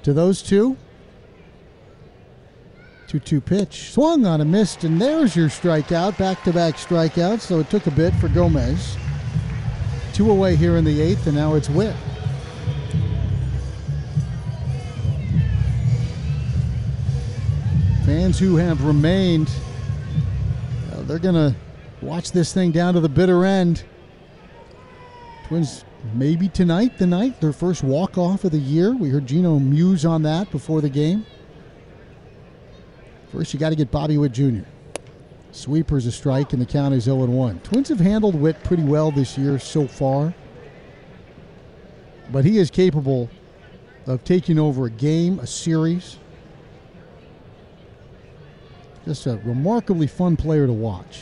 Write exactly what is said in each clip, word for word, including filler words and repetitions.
to those two. two two pitch. Swung on a missed, and there's your strikeout. Back-to-back strikeouts, so it took a bit for Gomez. Two away here in the eighth, and now it's Witt. Fans who have remained, uh, they're going to watch this thing down to the bitter end. Twins maybe tonight, the night, their first walk-off of the year. We heard Gino muse on that before the game. First, you got to get Bobby Witt Junior Sweeper's a strike, and the count is oh and one. Twins have handled Witt pretty well this year so far, but he is capable of taking over a game, a series. Just a remarkably fun player to watch.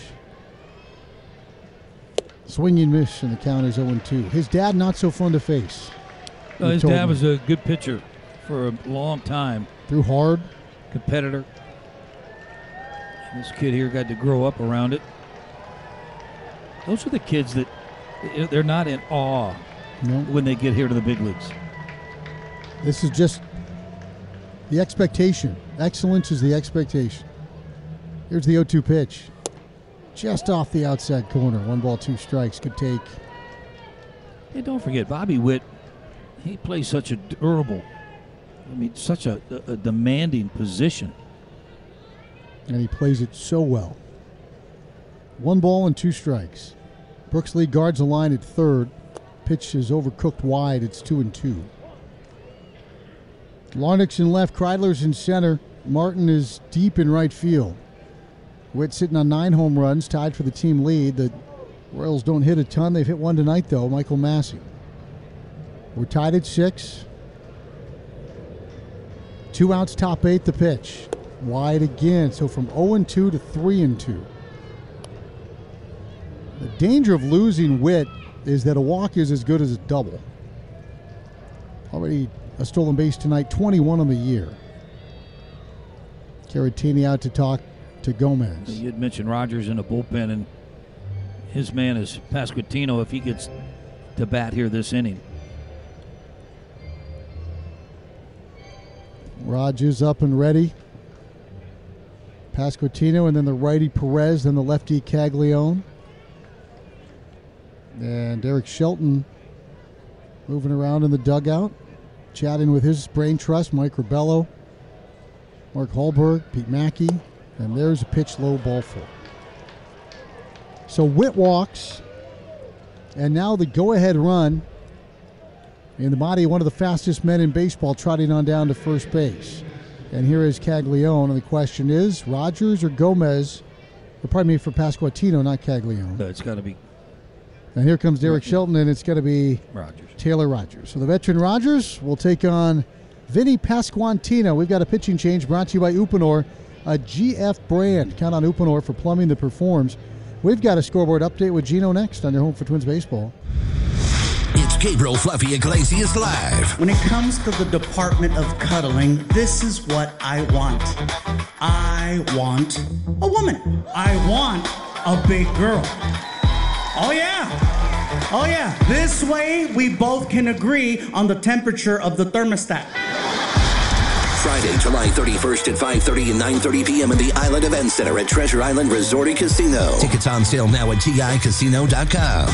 Swinging miss, and the count is oh and two. His dad, not so fun to face. No, his dad me. was a good pitcher for a long time. Threw hard. Competitor. And this kid here got to grow up around it. Those are the kids that they're not in awe no. when they get here to the big leagues. This is just the expectation. Excellence is the expectation. Here's the oh two pitch. Just off the outside corner. One ball, two strikes. Good take. Hey, don't forget, Bobby Witt, he plays such a durable, I mean, such a, a demanding position. And he plays it so well. One ball and two strikes. Brooks Lee guards the line at third. Pitch is overcooked wide. It's two and two. Larnach's in left. Kreidler's in center. Martin is deep in right field. Witt sitting on nine home runs, tied for the team lead. The Royals don't hit a ton. They've hit one tonight, though. Michael Massey. We're tied at six. Two outs, top eight, the pitch. Wide again. So from oh and two to three and two. The danger of losing Witt is that a walk is as good as a double. Already a stolen base tonight, twenty-one on the year. Caratini out to talk to Gomez. You had mentioned Rogers in the bullpen, and his man is Pasquantino if he gets to bat here this inning. Rogers up and ready. Pasquantino, and then the righty Perez, then the lefty Caglione. And Derek Shelton moving around in the dugout, chatting with his brain trust, Mike Ribello, Mark Hallberg, Pete Mackey. And there's a pitch, low, ball four. So Witt walks, and now the go-ahead run in the body of one of the fastest men in baseball trotting on down to first base. And here is Caglione, and the question is, Rogers or Gomez? Or pardon me, for Pasquantino, not Caglione. No, it's got to be. And here comes Derek Shelton, and it's going to be Rogers. Taylor Rogers. So the veteran Rogers will take on Vinny Pasquantino. We've got a pitching change brought to you by Uponor, a G F brand. Count on Uponor for plumbing that performs. We've got a scoreboard update with Gino next on your home for Twins baseball. It's Gabriel Fluffy Iglesias Live. When it comes to the department of cuddling, this is what I want. I want a woman. I want a big girl. Oh yeah. Oh yeah. This way we both can agree on the temperature of the thermostat. Friday, July thirty-first at five thirty and nine thirty p.m. in the Island Event Center at Treasure Island Resort and Casino. Tickets on sale now at T I casino dot com.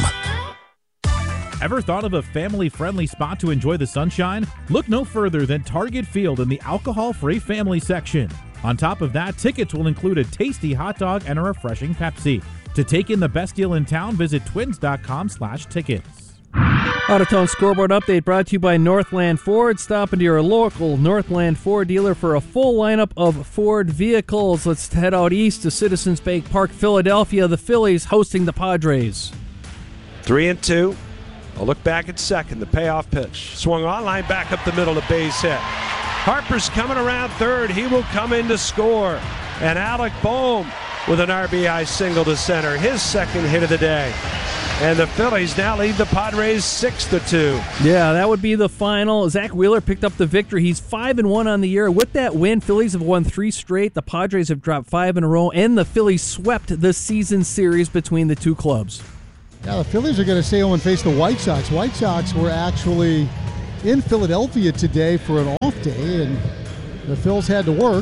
Ever thought of a family-friendly spot to enjoy the sunshine? Look no further than Target Field in the alcohol-free family section. On top of that, tickets will include a tasty hot dog and a refreshing Pepsi. To take in the best deal in town, visit twins dot com slash tickets. Out-of-town scoreboard update brought to you by Northland Ford. Stop into your local Northland Ford dealer for a full lineup of Ford vehicles. Let's head out east to Citizens Bank Park, Philadelphia. The Phillies hosting the Padres. Three and two. A look back at second. The payoff pitch. Swung on, line back up the middle, a base hit. Harper's coming around third. He will come in to score. And Alec Bohm with an R B I single to center. His second hit of the day. And the Phillies now lead the Padres six to two. Yeah, that would be the final. Zach Wheeler picked up the victory. He's five and one on the year. With that win, Phillies have won three straight. The Padres have dropped five in a row, and the Phillies swept the season series between the two clubs. Yeah, the Phillies are going to stay home and face the White Sox. White Sox were actually in Philadelphia today for an off day, and the Phils had to work.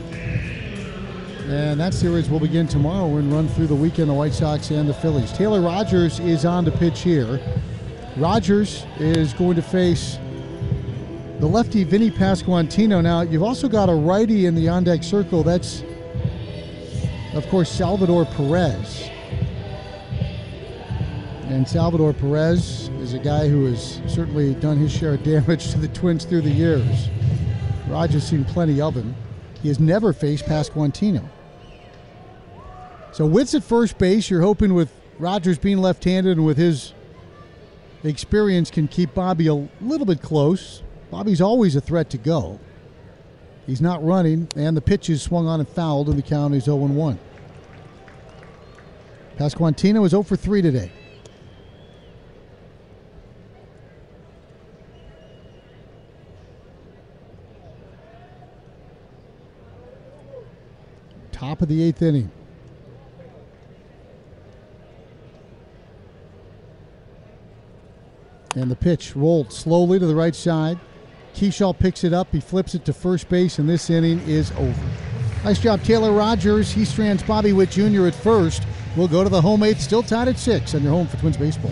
And that series will begin tomorrow and run through the weekend, the White Sox and the Phillies. Taylor Rogers is on to pitch here. Rogers is going to face the lefty Vinny Pasquantino. Now, you've also got a righty in the on-deck circle. That's, of course, Salvador Perez. And Salvador Perez is a guy who has certainly done his share of damage to the Twins through the years. Rogers seen plenty of him. He has never faced Pasquantino. So Witt's at first base. You're hoping with Rogers being left-handed and with his experience can keep Bobby a little bit close. Bobby's always a threat to go. He's not running, and the pitch is swung on and fouled, and the count is oh and one. Pasquantino is oh for three today. Top of the eighth inning. And the pitch rolled slowly to the right side. Keyshaw picks it up. He flips it to first base, and this inning is over. Nice job, Taylor Rogers. He strands Bobby Witt Junior at first. We'll go to the home eighth, still tied at six on your home for Twins baseball.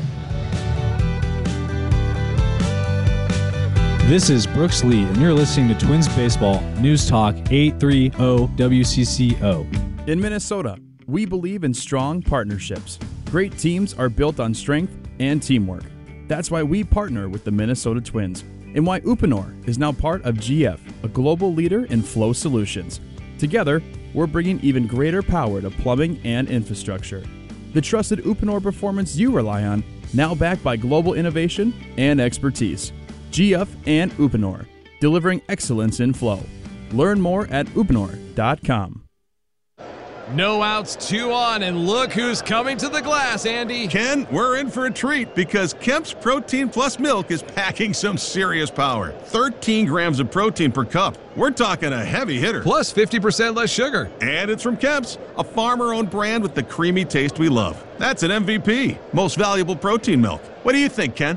This is Brooks Lee, and you're listening to Twins Baseball News Talk eight thirty W C C O. In Minnesota, we believe in strong partnerships. Great teams are built on strength and teamwork. That's why we partner with the Minnesota Twins, and why Uponor is now part of G F, a global leader in flow solutions. Together, we're bringing even greater power to plumbing and infrastructure. The trusted Uponor performance you rely on, now backed by global innovation and expertise. G F and Uponor, delivering excellence in flow. Learn more at uponor dot com. No outs, two on, and look who's coming to the glass, Andy. Ken, we're in for a treat because Kemp's Protein Plus Milk is packing some serious power. thirteen grams of protein per cup. We're talking a heavy hitter. Plus fifty percent less sugar. And it's from Kemp's, a farmer-owned brand with the creamy taste we love. That's an M V P, most valuable protein milk. What do you think, Ken?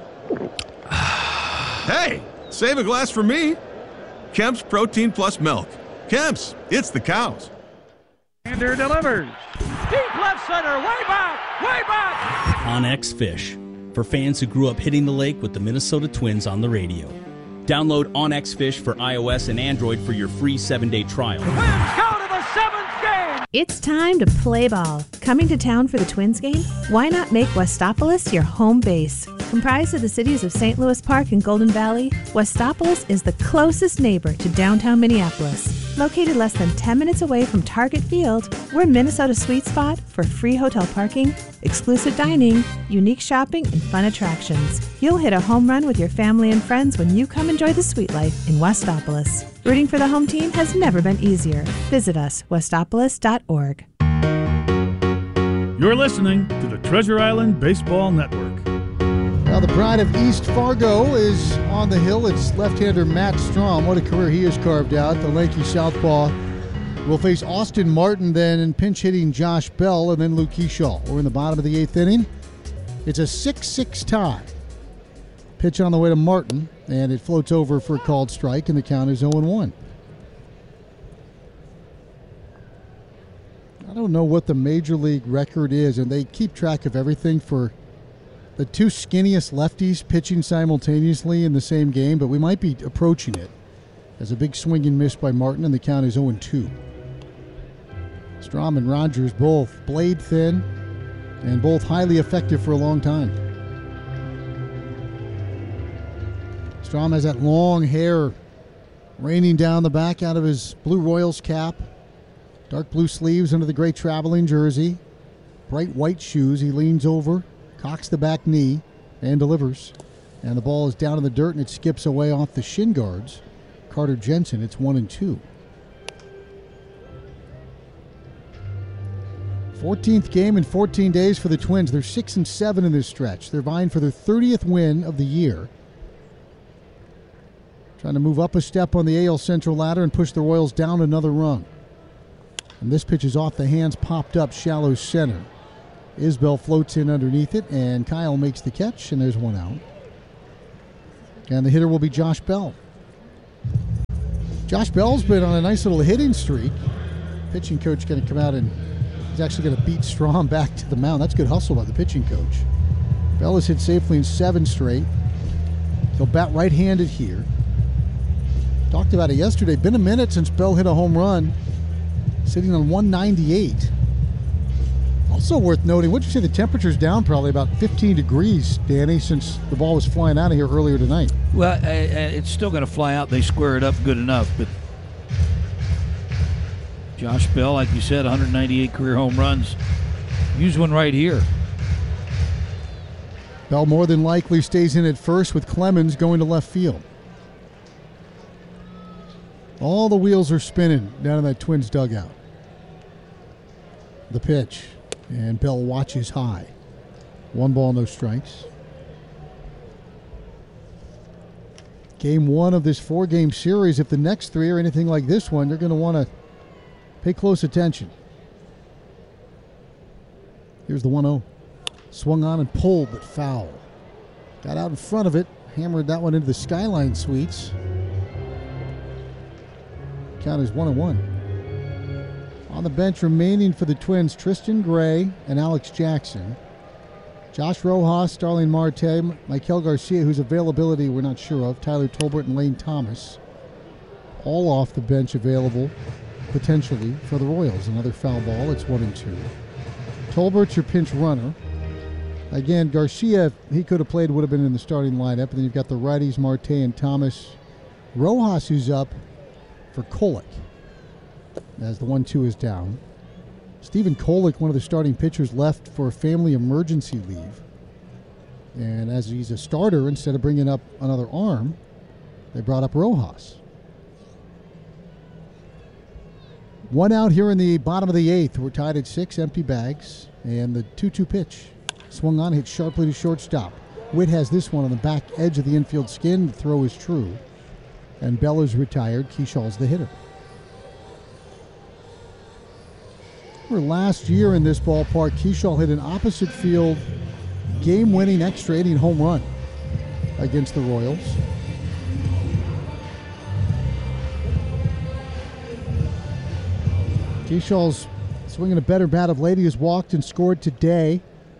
Hey, save a glass for me. Kemp's Protein Plus Milk. Kemp's, it's the cows. Sander delivers. Deep left center, way back, way back. OnX Fish, for fans who grew up hitting the lake with the Minnesota Twins on the radio. Download OnX Fish for iOS and Android for your free seven-day trial. Twins go to the seventh game. It's time to play ball. Coming to town for the Twins game? Why not make Westopolis your home base? Comprised of the cities of Saint Louis Park and Golden Valley, Westopolis is the closest neighbor to downtown Minneapolis. Located less than ten minutes away from Target Field, we're Minnesota's sweet spot for free hotel parking, exclusive dining, unique shopping, and fun attractions. You'll hit a home run with your family and friends when you come enjoy the sweet life in Westopolis. Rooting for the home team has never been easier. Visit us, westopolis dot org. You're listening to the Treasure Island Baseball Network. Now the pride of East Fargo is on the hill. It's left-hander Matt Strom. What a career he has carved out. The lanky southpaw will face Austin Martin, then in pinch-hitting Josh Bell, and then Luke Keyshaw. We're in the bottom of the eighth inning. It's a six six tie. Pitch on the way to Martin, and it floats over for a called strike, and the count is oh and one. I don't know what the major league record is, and they keep track of everything for the two skinniest lefties pitching simultaneously in the same game, but we might be approaching it. As a big swing and miss by Martin, and the count is oh and two. Strom and Rogers both blade thin and both highly effective for a long time. Strom has that long hair raining down the back out of his Blue Royals cap. Dark blue sleeves under the gray traveling jersey. Bright white shoes. He leans over, cocks the back knee, and delivers. And the ball is down in the dirt, and it skips away off the shin guards. Carter Jensen, it's one and two. fourteenth game in fourteen days for the Twins. They're six and seven in this stretch. They're vying for their thirtieth win of the year. Trying to move up a step on the A L Central ladder and push the Royals down another rung. And this pitch is off the hands, popped up shallow center. Isbell floats in underneath it, and Kyle makes the catch, and there's one out. And the hitter will be Josh Bell. Josh Bell's been on a nice little hitting streak. Pitching coach going to come out and he's actually going to beat Strom back to the mound. That's good hustle by the pitching coach. Bell has hit safely in seven straight. He'll bat right-handed here. Talked about it yesterday. Been a minute since Bell hit a home run. Sitting on one ninety-eight. Also worth noting, what'd you say the temperature's down probably about fifteen degrees, Danny, since the ball was flying out of here earlier tonight? Well, uh, it's still going to fly out. They square it up good enough. But Josh Bell, like you said, one ninety-eight career home runs. Use one right here. Bell more than likely stays in at first with Clemens going to left field. All the wheels are spinning down in that Twins dugout. The pitch. And Bell watches high. One ball, no strikes. Game one of this four-game series. If the next three are anything like this one, you're going to want to pay close attention. Here's the one oh. Swung on and pulled, but foul. Got out in front of it. Hammered that one into the Skyline Suites. Count is one and one. On the bench remaining for the Twins, Tristan Gray and Alex Jackson. Josh Rojas, Starling Marte, Michael Garcia, whose availability we're not sure of, Tyler Tolbert and Lane Thomas. All off the bench available, potentially, for the Royals. Another foul ball, it's one and two. Tolbert's your pinch runner. Again, Garcia, if he could have played, would have been in the starting lineup. And then you've got the righties, Marte and Thomas. Rojas, who's up for Kolek, as the one two is down. Stephen Kolek, one of the starting pitchers, left for a family emergency leave. And as he's a starter, instead of bringing up another arm, they brought up Rojas. One out here in the bottom of the eighth. We're tied at six, empty bags. And the two two pitch. Swung on, hit sharply to shortstop. Witt has this one on the back edge of the infield skin. The throw is true. And Bell is retired. Keeshaw's the hitter. Remember last year in this ballpark, Keyshaw hit an opposite field game-winning extra inning home run against the Royals. Keyshaw's swinging a better bat of late. He has walked and scored today.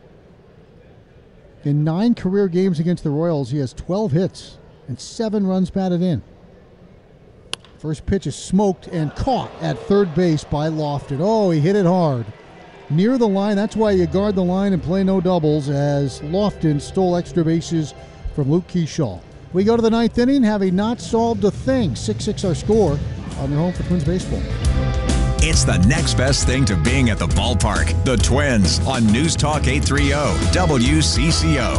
In nine career games against the Royals, he has twelve hits and seven runs batted in. First pitch is smoked and caught at third base by Lofton. Oh, he hit it hard. Near the line, that's why you guard the line and play no doubles, as Lofton stole extra bases from Luke Keyshaw. We go to the ninth inning, having not solved a thing. six six our score on your home for Twins baseball. It's the next best thing to being at the ballpark. The Twins on News Talk eight thirty W C C O.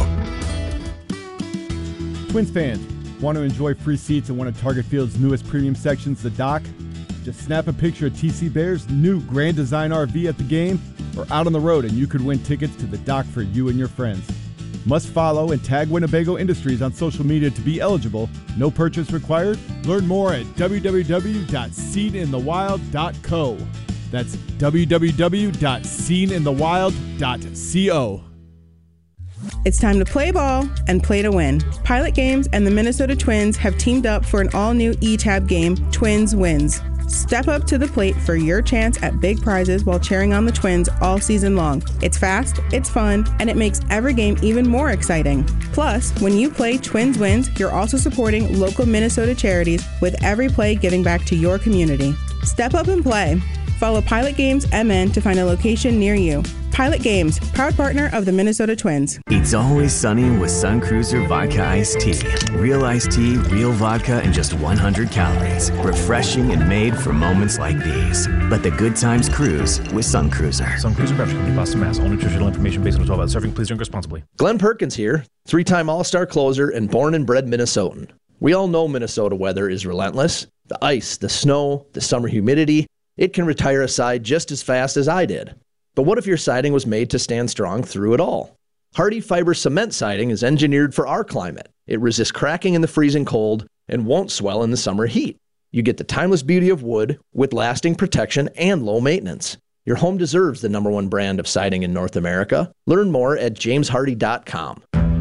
Twins fans, want to enjoy free seats in one of Target Field's newest premium sections, the Dock? Just snap a picture of T C Bear's new Grand Design R V at the game or out on the road, and you could win tickets to the Dock for you and your friends. Must follow and tag Winnebago Industries on social media to be eligible. No purchase required. Learn more at w w w dot seen in the wild dot co. That's w w w dot seen in the wild dot co. It's time to play ball and play to win. Pilot Games and the Minnesota Twins have teamed up for an all-new E-Tab game, Twins Wins. Step up to the plate for your chance at big prizes while cheering on the Twins all season long. It's fast, it's fun, and it makes every game even more exciting. Plus, when you play Twins Wins, you're also supporting local Minnesota charities, with every play giving back to your community. Step up and play. Follow Pilot Games M N to find a location near you. Pilot Games, proud partner of the Minnesota Twins. It's always sunny with Sun Cruiser Vodka Iced Tea. Real iced tea, real vodka, and just one hundred calories. Refreshing and made for moments like these. Let the good times cruise with Sun Cruiser. Sun Cruiser Beverage Company, Boston, Mass. All nutritional information based on twelve ounce serving. Please drink responsibly. Glenn Perkins here, three-time All-Star closer and born and bred Minnesotan. We all know Minnesota weather is relentless. The ice, the snow, the summer humidity, it can retire a side just as fast as I did. But what if your siding was made to stand strong through it all? Hardy Fiber Cement Siding is engineered for our climate. It resists cracking in the freezing cold and won't swell in the summer heat. You get the timeless beauty of wood with lasting protection and low maintenance. Your home deserves the number one brand of siding in North America. Learn more at james hardy dot com.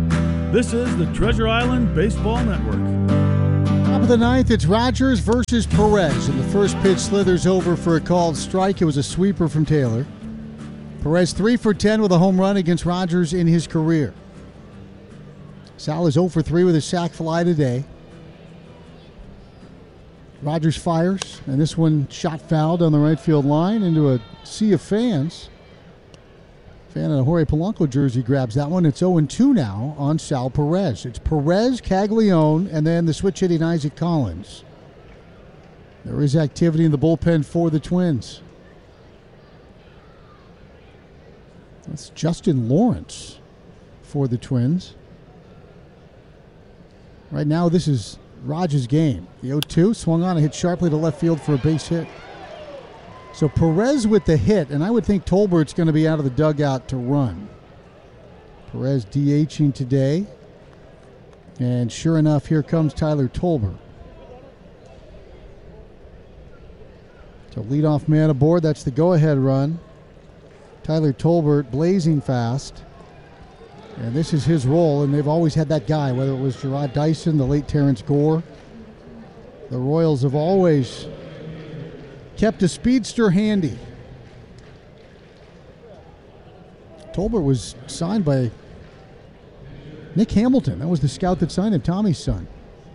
This is the Treasure Island Baseball Network. Top of the ninth, it's Rogers versus Perez, and the first pitch slithers over for a called strike. It was a sweeper from Taylor. Perez three for ten with a home run against Rogers in his career. Sal is zero for three with a sac fly today. Rogers fires, and this one shot foul down the right field line into a sea of fans. Fan in a Jorge Polanco jersey grabs that one. It's oh and two now on Sal Perez. It's Perez, Caglione, and then the switch hitting Isaac Collins. There is activity in the bullpen for the Twins. That's Justin Lawrence for the Twins. Right now, this is Rogers' game. The oh two swung on and hit sharply to left field for a base hit. So Perez with the hit, and I would think Tolbert's going to be out of the dugout to run. Perez DHing today. And sure enough, here comes Tyler Tolbert. So leadoff man aboard. That's the go-ahead run. Tyler Tolbert blazing fast. And this is his role, and they've always had that guy, whether it was Gerard Dyson, the late Terrence Gore. The Royals have always kept a speedster handy. Tolbert was signed by Nick Hamilton. That was the scout that signed him, Tommy's son.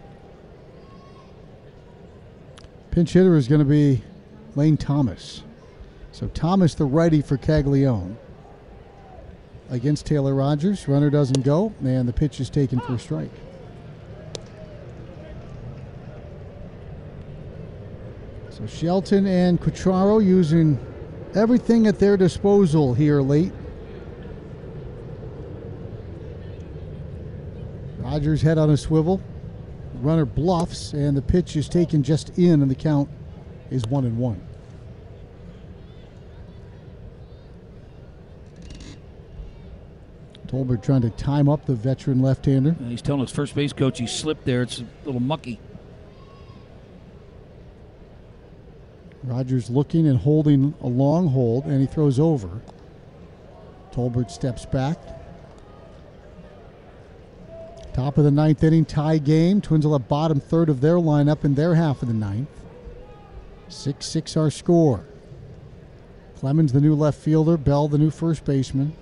Pinch hitter is going to be Lane Thomas. So Thomas, the righty for Caglione. Against Taylor Rogers. Runner doesn't go, and the pitch is taken for a strike. So Shelton and Quatraro using everything at their disposal here late. Rogers head on a swivel. Runner bluffs, and the pitch is taken just in, and the count is one and one. Tolbert trying to time up the veteran left-hander. And he's telling his first base coach he slipped there. It's a little mucky. Rogers looking and holding a long hold, and he throws over. Tolbert steps back. Top of the ninth inning, tie game. Twins will have bottom third of their lineup in their half of the ninth. six six our score. Clemens, the new left fielder. Bell, the new first baseman.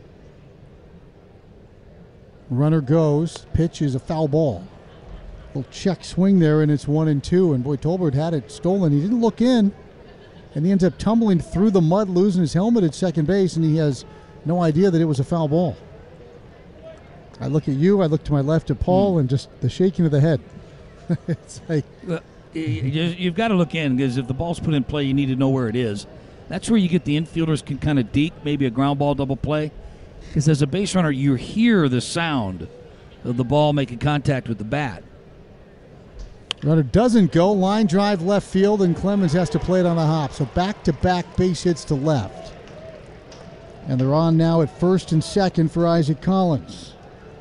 Runner goes. Pitch is a foul ball. Little check swing there, and it's one and two. And boy, Tolbert had it stolen. He didn't look in, and he ends up tumbling through the mud, losing his helmet at second base, and he has no idea that it was a foul ball. I look at you, I look to my left at Paul, mm. and just the shaking of the head. It's like... Well, you've got to look in, because if the ball's put in play, you need to know where it is. That's where you get the infielders can kind of deke, maybe a ground ball double play. Because as a base runner, you hear the sound of the ball making contact with the bat. Runner doesn't go. Line drive left field, and Clemens has to play it on a hop. So back-to-back base hits to left. And they're on now at first and second for Isaac Collins.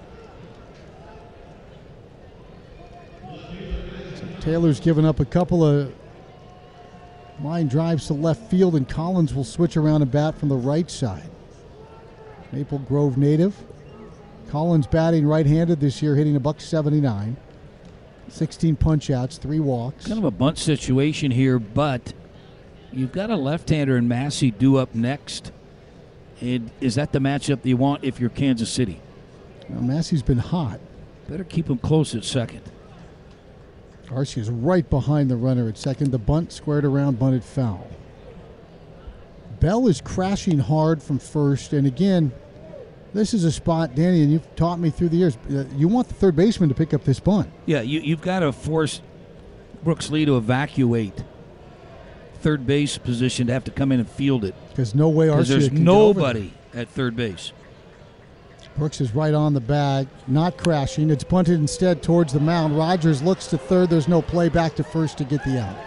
So Taylor's given up a couple of line drives to left field, and Collins will switch around and bat from the right side. Maple Grove native. Collins batting right-handed this year, hitting a buck seventy-nine. sixteen punch-outs, three walks. Kind of a bunt situation here, but you've got a left-hander in Massey due up next. And is that the matchup that you want if you're Kansas City? Well, Massey's been hot. Better keep him close at second. Garcia's right behind the runner at second. The bunt squared around, bunted foul. Bell is crashing hard from first, and again, this is a spot, Danny, and you've taught me through the years, uh, you want the third baseman to pick up this bunt. Yeah, you, you've got to force Brooks Lee to evacuate third base position to have to come in and field it. Because no way Arcia there's can nobody at third base. Brooks is right on the bag, not crashing. It's bunted instead towards the mound. Rogers looks to third. There's no play, back to first to get the out.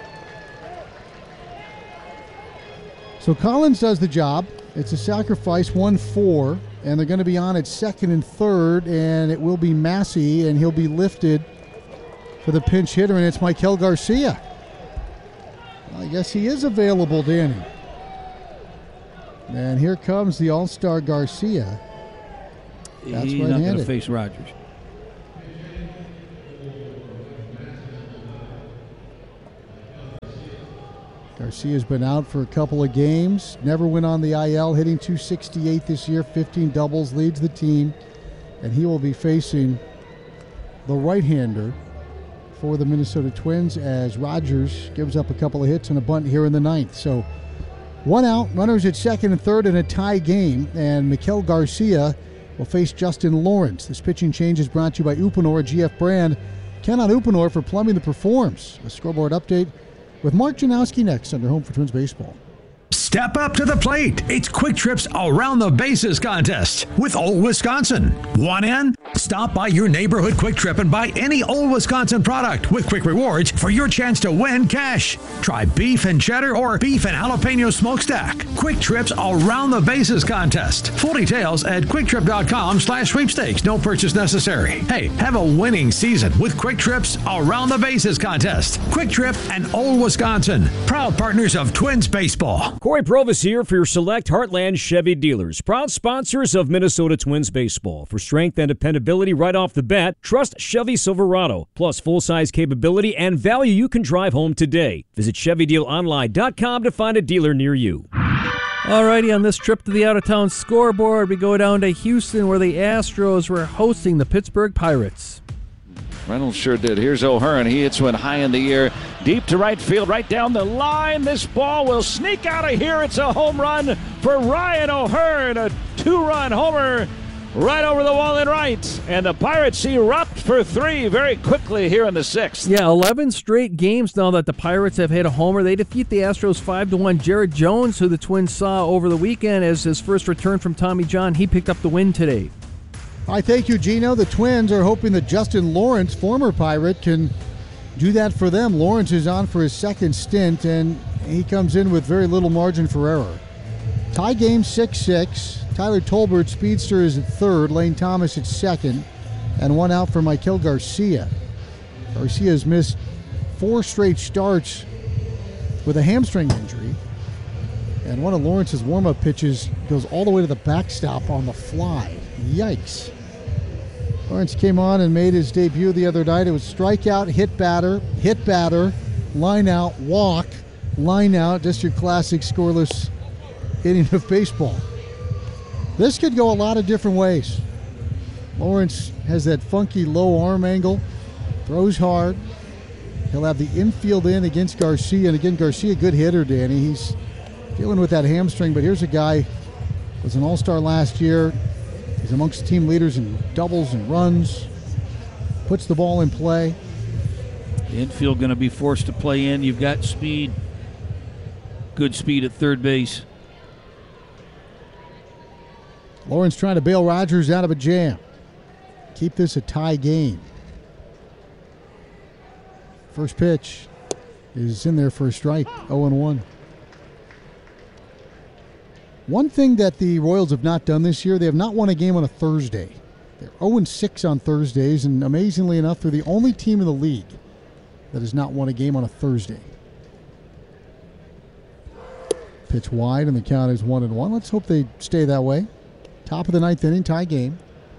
So Collins does the job. It's a sacrifice, one four, and they're going to be on at second and third, and it will be Massey, and he'll be lifted for the pinch hitter, and it's Michael Garcia. I guess he is available, Danny. And here comes the all-star Garcia. That's He's not going to face Rogers. Garcia's been out for a couple of games. Never went on the I L, hitting two sixty-eight this year, fifteen doubles, leads the team. And he will be facing the right-hander for the Minnesota Twins as Rogers gives up a couple of hits and a bunt here in the ninth. So one out, runners at second and third in a tie game. And Miguel Garcia will face Justin Lawrence. This pitching change is brought to you by Uponor, a G F brand. Count on Uponor for plumbing that performs. A scoreboard update with Mark Janowski next under Home for Twins Baseball. Step up to the plate. It's Quick Trip's Around the Bases contest with Old Wisconsin. Want in? Stop by your neighborhood Quick Trip and buy any Old Wisconsin product with Quick Rewards for your chance to win cash. Try beef and cheddar or beef and jalapeno smokestack. Quick Trip's Around the Bases contest. Full details at quicktrip.com slash sweepstakes. No purchase necessary. Hey, have a winning season with Quick Trip's Around the Bases contest. Quick Trip and Old Wisconsin, proud partners of Twins Baseball. Corey Provis here for your select Heartland Chevy dealers, proud sponsors of Minnesota Twins baseball. For strength and dependability right off the bat, trust Chevy Silverado. Plus full-size capability and value you can drive home today. Visit Chevy Deal Online dot com to find a dealer near you. Alrighty, on this trip to the out-of-town scoreboard, we go down to Houston where the Astros were hosting the Pittsburgh Pirates. Reynolds sure did. Here's O'Hearn. He hits one high in the air, deep to right field, right down the line. This ball will sneak out of here. It's a home run for Ryan O'Hearn. A two-run homer right over the wall in right. And the Pirates erupt for three very quickly here in the sixth. Yeah, eleven straight games now that the Pirates have hit a homer. They defeat the Astros five to one. Jared Jones, who the Twins saw over the weekend as his first return from Tommy John, he picked up the win today. I thank you, Gino. The Twins are hoping that Justin Lawrence, former Pirate, can do that for them. Lawrence is on for his second stint, and he comes in with very little margin for error. Tie game six six. Tyler Tolbert, speedster, is at third. Lane Thomas at second. And one out for Miguel Garcia. Garcia has missed four straight starts with a hamstring injury. And one of Lawrence's warm-up pitches goes all the way to the backstop on the fly. Yikes. Lawrence came on and made his debut the other night. It was strikeout, hit batter, hit batter, line out, walk, line out. Just your classic scoreless inning of baseball. This could go a lot of different ways. Lawrence has that funky low arm angle, throws hard. He'll have the infield in against Garcia. And again, Garcia, good hitter, Danny. He's dealing with that hamstring, but here's a guy who was an all-star last year. He's amongst team leaders in doubles and runs. Puts the ball in play. The infield going to be forced to play in. You've got speed. Good speed at third base. Lawrence trying to bail Rogers out of a jam. Keep this a tie game. First pitch is in there for a strike. oh and one. One thing that the Royals have not done this year, they have not won a game on a Thursday. They're oh and six on Thursdays, and amazingly enough, they're the only team in the league that has not won a game on a Thursday. Pitch wide, and the count is one and one. Let's hope they stay that way. Top of the ninth inning, tie game.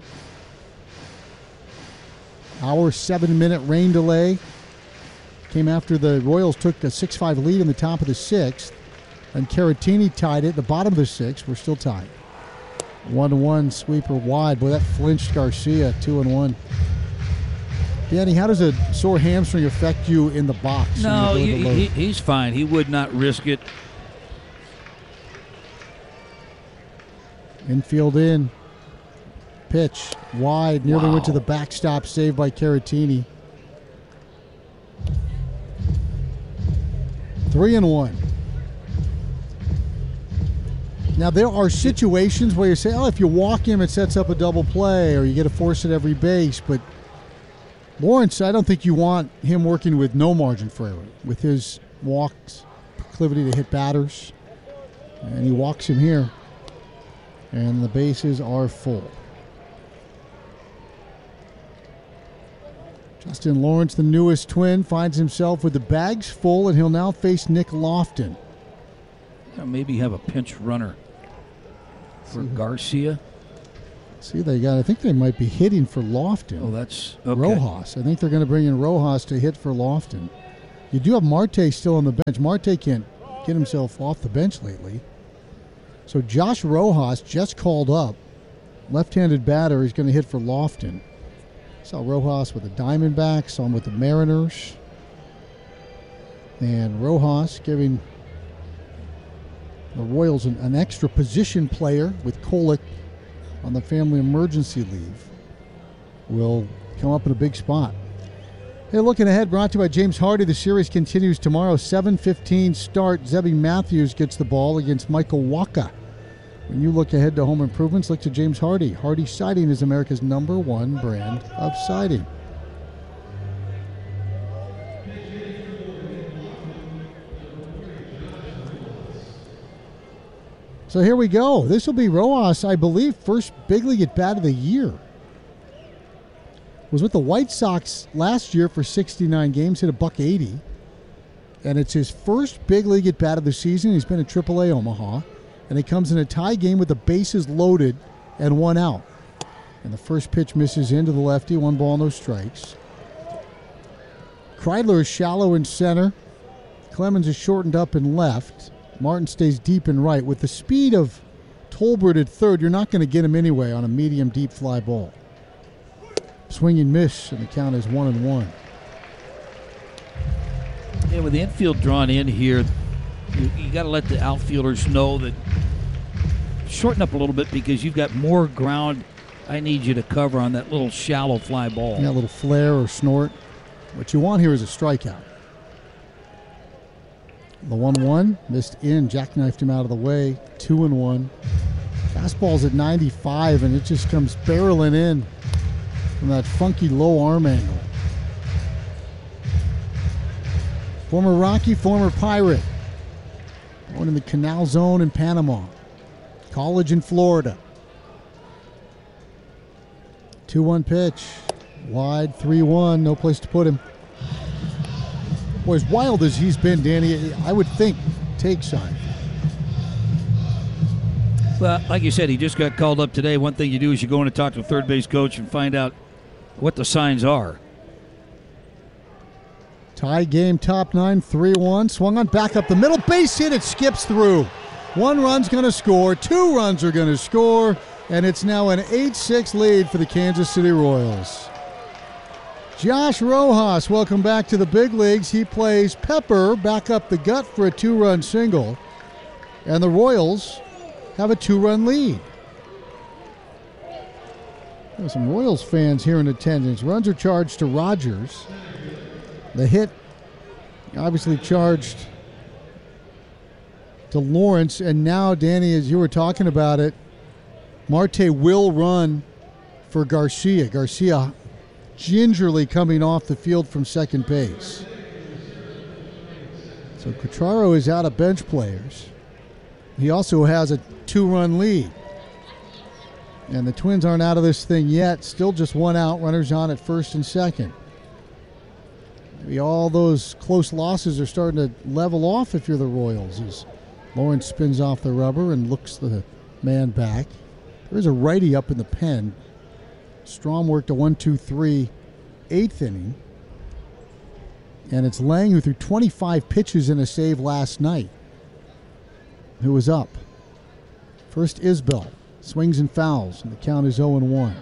Hour, seven-minute rain delay came after the Royals took a six five lead in the top of the sixth. And Caratini tied it. The bottom of the sixth, we're still tied. One to one, sweeper wide. Boy, that flinched Garcia. Two and one. Danny, how does a sore hamstring affect you in the box? No, you, he, he's fine. He would not risk it. Infield in. Pitch wide. Nearly Wow. went to the backstop. Saved by Caratini. Three and one. Now, there are situations where you say, oh, if you walk him, it sets up a double play, or you get a force at every base. But Lawrence, I don't think you want him working with no margin for error, with his walks, proclivity to hit batters. And he walks him here. And the bases are full. Justin Lawrence, the newest Twin, finds himself with the bags full, and he'll now face Nick Lofton. Yeah, maybe have a pinch runner for Garcia. See, they got, I think they might be hitting for Lofton. Oh, that's okay. Rojas. I think they're going to bring in Rojas to hit for Lofton. You do have Marte still on the bench. Marte can't get himself off the bench lately. So Josh Rojas just called up. Left-handed batter. He's going to hit for Lofton. Saw Rojas with the Diamondbacks. Saw him with the Mariners. And Rojas giving the Royals an, an extra position player with Kolek on the family emergency leave. Will come up in a big spot. Hey, looking ahead, brought to you by James Hardy. The series continues tomorrow. seven fifteen start. Zebby Matthews gets the ball against Michael Wacha. When you look ahead to home improvements, look to James Hardy. Hardy Siding is America's number one brand of siding. So here we go. This will be Rojas, I believe, first big league at bat of the year. Was with the White Sox last year for sixty-nine games, hit a buck eighty. And it's his first big league at bat of the season. He's been at triple A Omaha. And he comes in a tie game with the bases loaded and one out. And the first pitch misses into the lefty, one ball, no strikes. Kreidler is shallow in center. Clemens is shortened up in left. Martin stays deep in right. With the speed of Tolbert at third, you're not going to get him anyway on a medium deep fly ball. Swing and miss, and the count is one and one. Yeah, with the infield drawn in here, you, you got to let the outfielders know that shorten up a little bit because you've got more ground I need you to cover on that little shallow fly ball. Yeah, a little flare or snort. What you want here is a strikeout. The one one missed in, jackknifed him out of the way. two and one. Fastball's at ninety-five, and it just comes barreling in from that funky low arm angle. Former Rocky, former Pirate. Born in the Canal Zone in Panama. College in Florida. two one pitch. Wide, three one. No place to put him. Boy, as wild as he's been, Danny, I would think take sign. Well, like you said, he just got called up today. One thing you do is you go in and talk to a third base coach and find out what the signs are. Tie game, top nine, three one. Swung on, back up the middle. Base hit, it skips through. One run's going to score. Two runs are going to score. And it's now an eight six lead for the Kansas City Royals. Josh Rojas, welcome back to the big leagues. He plays Pepper back up the gut for a two-run single. And the Royals have a two-run lead. There's some Royals fans here in attendance. Runs are charged to Rogers. The hit obviously charged to Lawrence. And now, Danny, as you were talking about it, Marte will run for Garcia. Garcia gingerly coming off the field from second base. So Cutraro is out of bench players. He also has a two-run lead. And the Twins aren't out of this thing yet. Still just one out. Runners on at first and second. Maybe all those close losses are starting to level off if you're the Royals. As Lawrence spins off the rubber and looks the man back. There's a righty up in the pen. Strom worked a one two three eighth inning. And it's Lang, who threw twenty-five pitches in a save last night, who was up. First Isbell. Swings and fouls, and the count is oh and one.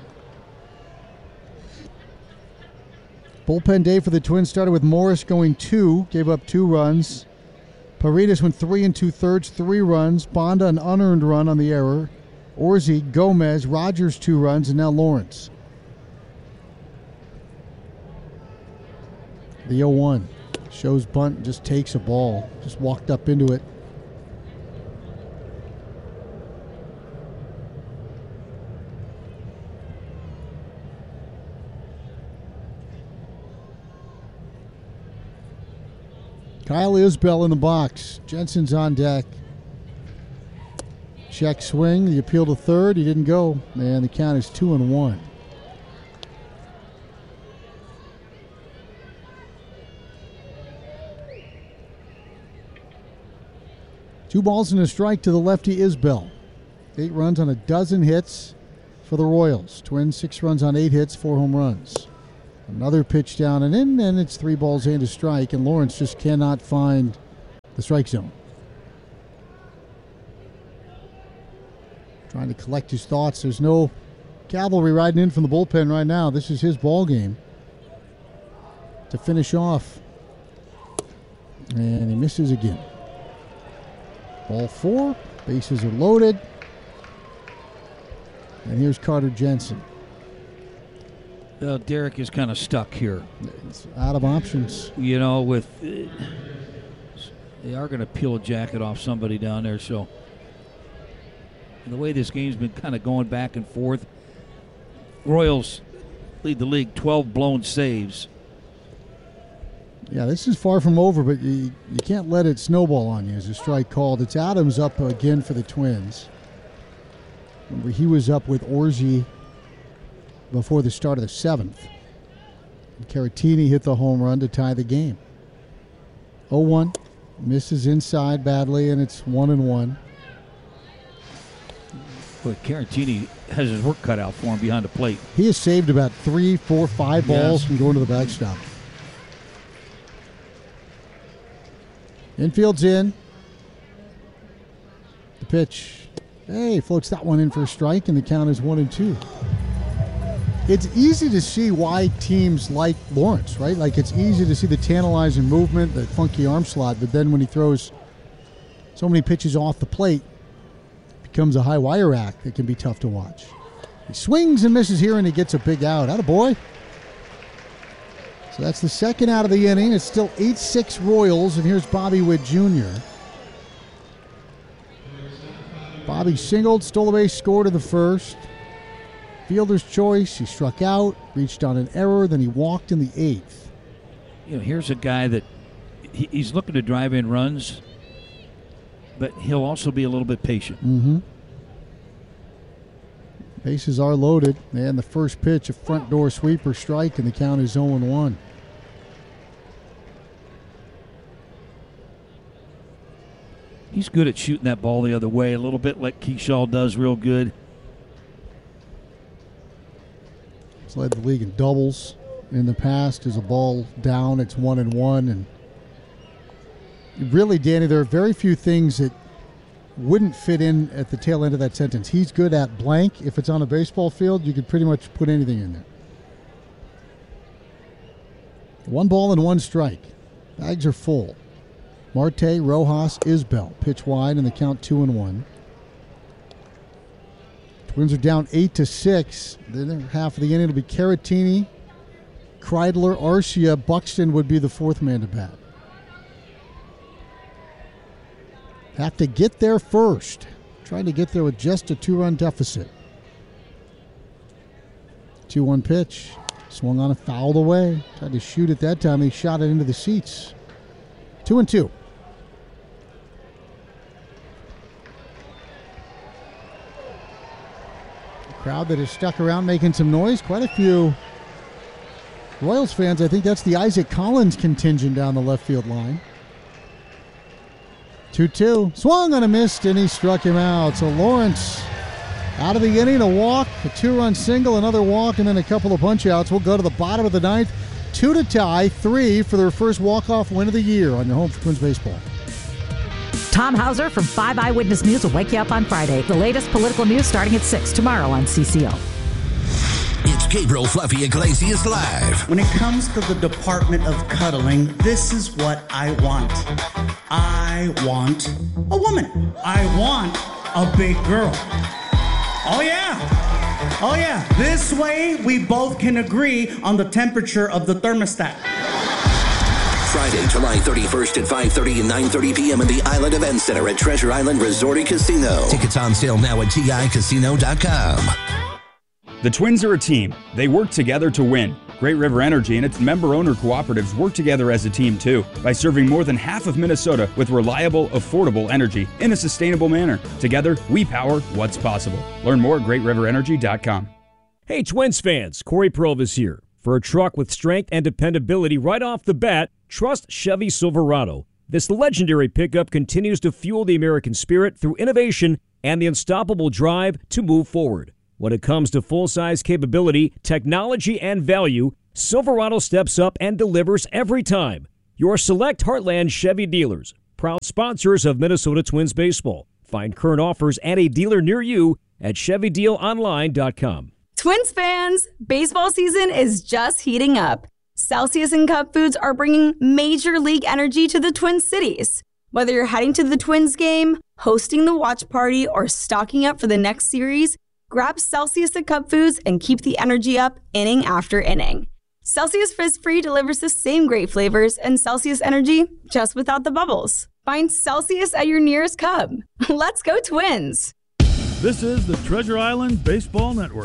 Bullpen day for the Twins started with Morris going two, gave up two runs. Paredes went three and two-thirds, three runs. Bonda an unearned run on the error. Orsi, Gomez, Rogers two runs, and now Lawrence. The oh one. Shows bunt, just takes a ball. Just walked up into it. Kyle Isbell in the box. Jensen's on deck. Check swing. The appeal to third. He didn't go. And the count is two and one. Two balls and a strike to the lefty Isbell. Eight runs on a dozen hits for the Royals. Twins six runs on eight hits, four home runs. Another pitch down and in, and it's three balls and a strike, and Lawrence just cannot find the strike zone. trying to collect his thoughts. There's no cavalry riding in from the bullpen right now. This is his ball game to finish off. And he misses again. Ball four. Bases are loaded. And here's Carter Jensen. Uh, Derek is kind of stuck here. It's out of options. You know, with uh, they are going to peel a jacket off somebody down there. So the way this game's been kind of going back and forth, Royals lead the league twelve blown saves. Yeah, this is far from over, but you, you can't let it snowball on you as a strike called. It's Adams up again for the Twins. Remember, he was up with Orsi before the start of the seventh. And Caratini hit the home run to tie the game. oh one, misses inside badly, and it's one and one. But Caratini has his work cut out for him behind the plate. He has saved about three, four, five balls Yes. from going to the backstop. Infield's in. The pitch. Hey, floats that one in for a strike, and the count is one and two. It's easy to see why teams like Lawrence, right? Like, it's easy to see the tantalizing movement, the funky arm slot, but then when he throws so many pitches off the plate, it becomes a high wire act that can be tough to watch. He swings and misses here, and he gets a big out. Atta boy. So that's the second out of the inning. It's still eight six Royals, and here's Bobby Witt Junior Bobby singled, stole a base, scored in the first. Fielder's choice, he struck out, reached on an error, then he walked in the eighth. You know, here's a guy that he, he's looking to drive in runs, but he'll also be a little bit patient. Mm-hmm. Bases are loaded, and the first pitch, a front door sweeper strike, and the count is oh and one. He's good at shooting that ball the other way, a little bit like Keyshaw does real good. He's led the league in doubles in the past. As a ball down, it's one and one. And really, Danny, there are very few things that wouldn't fit in at the tail end of that sentence. He's good at blank. If it's on a baseball field, you could pretty much put anything in there. One ball and one strike. Bags are full. Marte, Rojas, Isbell. Pitch wide, and the count two and one. Twins are down eight to six. Then half of the inning will be Caratini, Kreidler, Arcia. Buxton would be the fourth man to bat. Have to get there first. Trying to get there with just a two-run deficit. two one pitch. Swung on and fouled away. Tried to shoot it that time. He shot it into the seats. Two and two. Crowd that has stuck around making some noise. Quite a few Royals fans. I think that's the Isaac Collins contingent down the left field line. two two. Swung on a missed, and he struck him out. So Lawrence out of the inning, a walk, a two-run single, another walk, and then a couple of punch-outs. We'll go to the bottom of the ninth. Two to tie, three for their first walk-off win of the year on your home for Twins baseball. Tom Hauser from five Eyewitness News will wake you up on Friday. The latest political news starting at six tomorrow on C C O. It's Gabriel Fluffy Iglesias Live. When it comes to the Department of Cuddling, this is what I want. I want a woman. I want a big girl. Oh, yeah. Oh, yeah. This way, we both can agree on the temperature of the thermostat. Friday, July thirty-first at five thirty and nine thirty p.m. in the Island Event Center at Treasure Island Resort and Casino. Tickets on sale now at T I casino dot com. The Twins are a team. They work together to win. Great River Energy and its member-owner cooperatives work together as a team, too, by serving more than half of Minnesota with reliable, affordable energy in a sustainable manner. Together, we power what's possible. Learn more at great river energy dot com. Hey, Twins fans, Corey Provis here. For a truck with strength and dependability right off the bat, trust Chevy Silverado. This legendary pickup continues to fuel the American spirit through innovation and the unstoppable drive to move forward. When it comes to full-size capability, technology, and value, Silverado steps up and delivers every time. Your select Heartland Chevy dealers, proud sponsors of Minnesota Twins baseball. Find current offers at a dealer near you at Chevy Deal Online dot com. Twins fans, baseball season is just heating up. Celsius and Cup Foods are bringing major league energy to the Twin Cities. Whether you're heading to the Twins game, hosting the watch party, or stocking up for the next series, grab Celsius and Cup Foods and keep the energy up inning after inning. Celsius Frizz-Free delivers the same great flavors and Celsius energy, just without the bubbles. Find Celsius at your nearest Cub. Let's go Twins! This is the Treasure Island Baseball Network.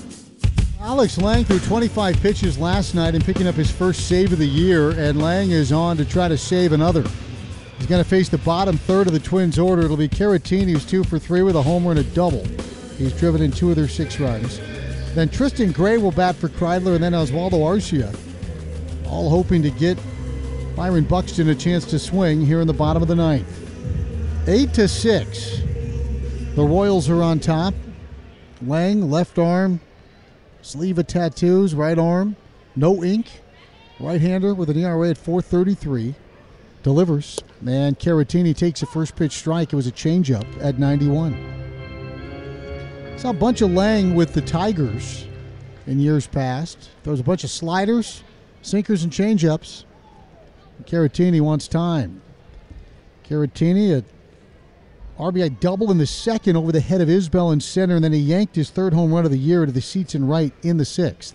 Alex Lang threw twenty-five pitches last night and picking up his first save of the year, and Lang is on to try to save another. He's going to face the bottom third of the Twins' order. It'll be Caratini, who's two for three with a homer and a double. He's driven in two of their six runs. Then Tristan Gray will bat for Kreidler, and then Oswaldo Arcia, all hoping to get Byron Buxton a chance to swing here in the bottom of the ninth. Eight to six. The Royals are on top. Lang, left arm, sleeve of tattoos, right arm, no ink. Right-hander with an E R A at four thirty-three. Delivers. And Caratini takes a first pitch strike. It was a changeup at ninety-one. Saw a bunch of Lang with the Tigers in years past. There was a bunch of sliders, sinkers, and changeups. Caratini wants time. Caratini, a R B I double in the second over the head of Isbell in center, and then he yanked his third home run of the year to the seats in right in the sixth.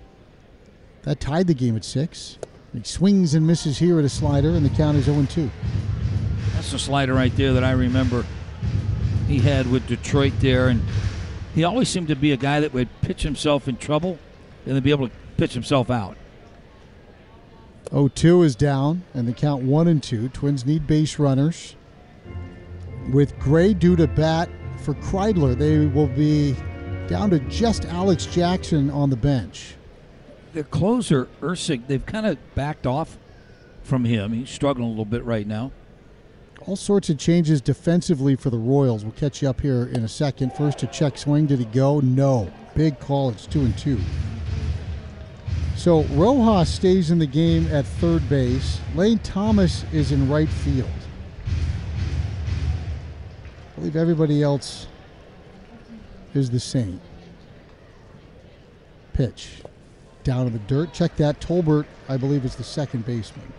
That tied the game at six. He swings and misses here at a slider, and the count is oh two. That's the slider right there that I remember he had with Detroit there, and he always seemed to be a guy that would pitch himself in trouble and then be able to pitch himself out. oh two is down, and the count one and two. Twins need base runners. With Gray due to bat for Kreidler, they will be down to just Alex Jackson on the bench. The closer, Ursig, they've kind of backed off from him. He's struggling a little bit right now. All sorts of changes defensively for the Royals. We'll catch you up here in a second. First, a check swing. Did he go? No. Big call. It's two and two. So Rojas stays in the game at third base. Lane Thomas is in right field. I believe everybody else is the same. Pitch. Down in the dirt. Check that. Tolbert, I believe, is the second baseman.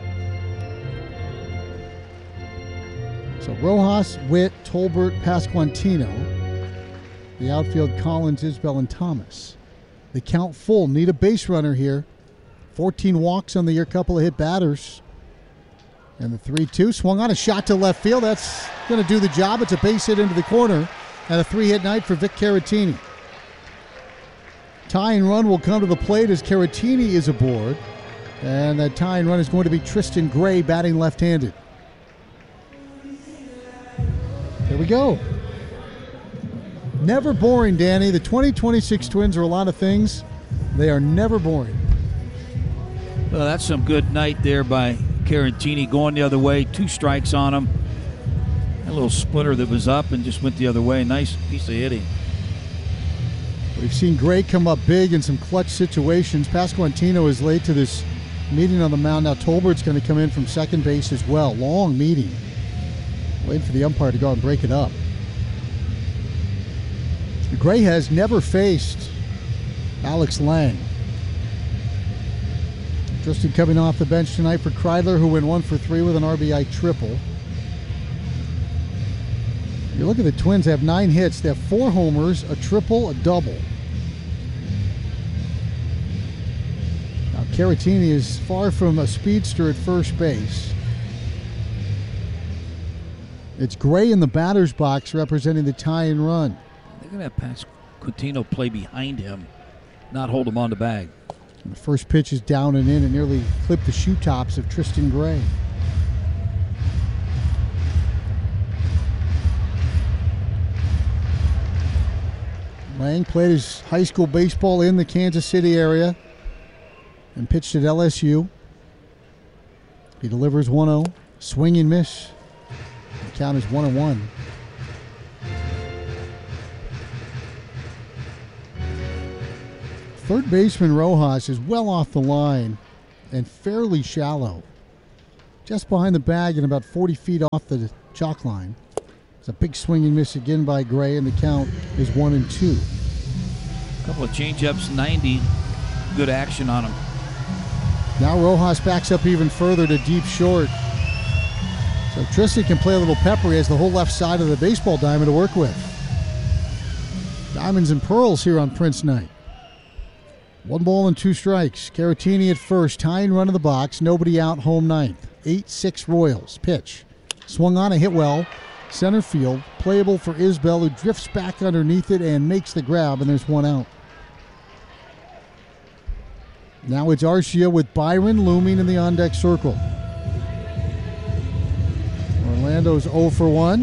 So Rojas, Witt, Tolbert, Pasquantino. The outfield, Collins, Isbell, and Thomas. The count full. Need a base runner here. fourteen walks on the year, couple of hit batters. And the three two swung on a shot to left field. That's going to do the job. It's a base hit into the corner. And a three-hit night for Vic Caratini. Tying run will come to the plate as Caratini is aboard. And that tying run is going to be Tristan Gray batting left-handed. There we go. Never boring, Danny. The twenty twenty-six Twins are a lot of things. They are never boring. Well, that's some good night there by Caratini going the other way. Two strikes on him. A little splitter that was up and just went the other way. Nice piece of hitting. We've seen Gray come up big in some clutch situations. Pasquantino is late to this meeting on the mound. Now Tolbert's going to come in from second base as well. Long meeting. Waiting for the umpire to go out and break it up. Gray has never faced Alex Lang. Tristan coming off the bench tonight for Kreidler, who went one for three with an R B I triple. You look at the Twins, they have nine hits. They have four homers, a triple, a double. Now Caratini is far from a speedster at first base. It's Gray in the batter's box representing the tie and run. They're going to have Pasquantino play behind him, not hold him on the bag. And the first pitch is down and in and nearly clipped the shoe tops of Tristan Gray. Lang played his high school baseball in the Kansas City area and pitched at L S U. He delivers one oh. Swing and miss. The count is one and one. Third baseman Rojas is well off the line and fairly shallow. Just behind the bag and about forty feet off the chalk line. It's a big swing and miss again by Gray, and the count is one and two. A couple of changeups, ninety. Good action on him. Now Rojas backs up even further to deep short. So Tristan can play a little pepper. He has the whole left side of the baseball diamond to work with. Diamonds and pearls here on Prince Night. One ball and two strikes. Caratini at first, tying run in the box. Nobody out, home ninth. eight six Royals. Pitch. Swung on, a hit well. Center field. Playable for Isbell, who drifts back underneath it and makes the grab, and there's one out. Now it's Arcia with Byron looming in the on-deck circle. Orlando's oh for one.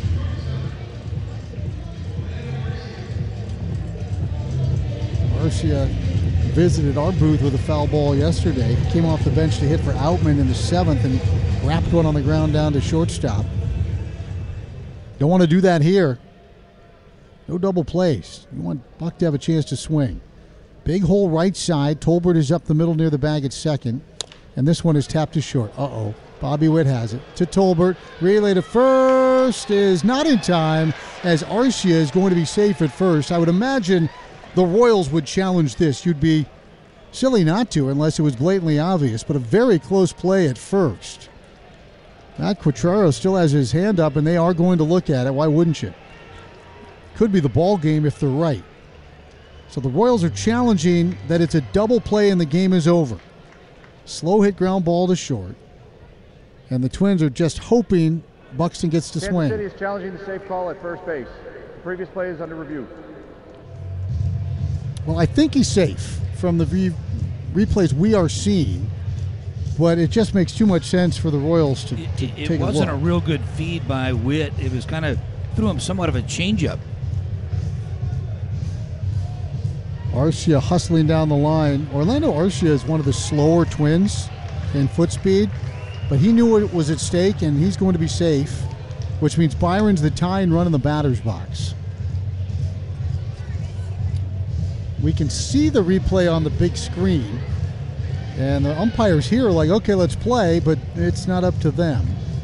Arcia visited our booth with a foul ball yesterday. Came off the bench to hit for Outman in the seventh and wrapped one on the ground down to shortstop. Don't want to do that here. No double plays. You want Buck to have a chance to swing. Big hole right side. Tolbert is up the middle near the bag at second. And this one is tapped to short. Uh-oh. Bobby Witt has it. To Tolbert. Relay to first is not in time, as Arcia is going to be safe at first. I would imagine the Royals would challenge this. You'd be silly not to unless it was blatantly obvious. But a very close play at first. Matt Quatraro still has his hand up, and they are going to look at it. Why wouldn't you? Could be the ball game if they're right. So the Royals are challenging that it's a double play and the game is over. Slow hit ground ball to short. And the Twins are just hoping Buxton gets to Kansas swing. City is challenging the safe call at first base. The previous play is under review. Well, I think he's safe from the re- replays we are seeing, but it just makes too much sense for the Royals to, to It, take it wasn't a a look. real good feed by Witt. It was kind of threw him somewhat of a changeup. Arcia hustling down the line. Orlando Arcia is one of the slower Twins in foot speed, but he knew what was at stake, and he's going to be safe, which means Byron's the tying run in the batter's box. We can see the replay on the big screen, and the umpires here are like, okay, let's play, but it's not up to them.